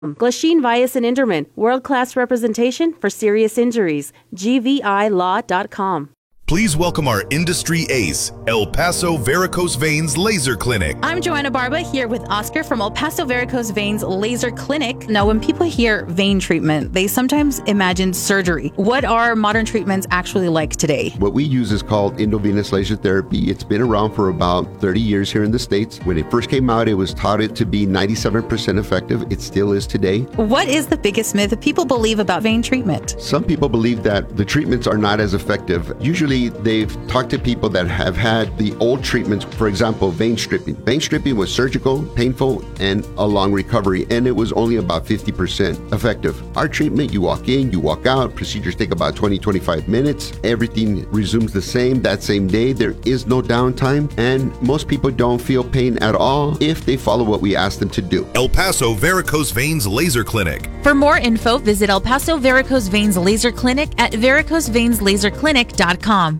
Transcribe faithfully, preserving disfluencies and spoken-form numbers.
Glasheen Vias and Inderman, world-class representation for serious injuries. G V I law dot com. Please welcome our industry ace, El Paso Varicose Veins Laser Clinic. I'm Joanna Barba here with Oscar from El Paso Varicose Veins Laser Clinic. Now, when people hear vein treatment, they sometimes imagine surgery. What are modern treatments actually like today? What we use is called endovenous laser therapy. It's been around for about thirty years here in the States. When it first came out, it was touted to be ninety-seven percent effective. It still is today. What is the biggest myth that people believe about vein treatment? Some people believe that the treatments are not as effective. Usually, they've talked to people that have had the old treatments, for example, vein stripping. Vein stripping was surgical, painful, and a long recovery, and it was only about fifty percent effective. Our treatment, you walk in, you walk out, procedures take about twenty, twenty-five minutes. Everything resumes the same that same day. There is no downtime, and most people don't feel pain at all if they follow what we ask them to do. El Paso Varicose Veins Laser Clinic. For more info, visit El Paso Varicose Veins Laser Clinic at varicose veins laser clinic dot com.